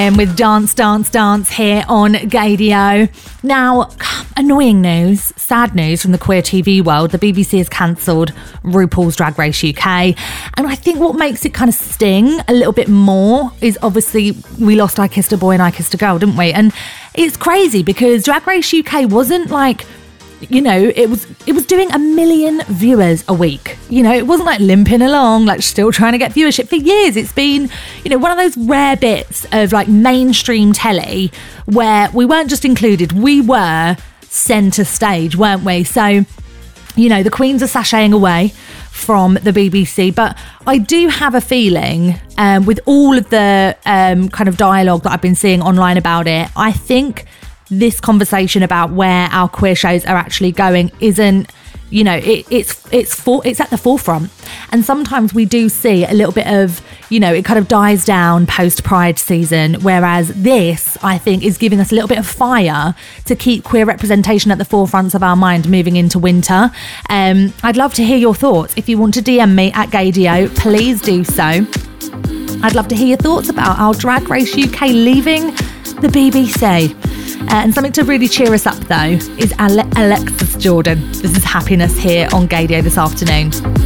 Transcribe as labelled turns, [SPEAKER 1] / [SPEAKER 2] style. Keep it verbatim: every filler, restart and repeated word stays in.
[SPEAKER 1] And with Dance, Dance, Dance here on Gaydio. Now, annoying news, sad news from the queer T V world. The B B C has cancelled RuPaul's Drag Race U K. And I think what makes it kind of sting a little bit more is obviously we lost I Kissed a Boy and I Kissed a Girl, didn't we? And it's crazy because Drag Race U K wasn't like, you know, it was it was doing a million viewers a week. You know, it wasn't like limping along, like still trying to get viewership. For years, it's been, you know, one of those rare bits of like mainstream telly where we weren't just included, we were centre stage, weren't we? So, you know, the queens are sashaying away from the B B C, but I do have a feeling um, with all of the um, kind of dialogue that I've been seeing online about it, I think this conversation about where our queer shows are actually going isn't, you know, it, it's it's for, it's at the forefront. And sometimes we do see a little bit of, you know, it kind of dies down post Pride season, whereas this, I think, is giving us a little bit of fire to keep queer representation at the forefront of our mind moving into winter. Um, I'd love to hear your thoughts. If you want to D M me at Gaydio, please do so. I'd love to hear your thoughts about our Drag Race U K leaving the B B C. Uh, and something to really cheer us up, though, is Ale- Alexis Jordan. This is Happiness here on Gaydio this afternoon.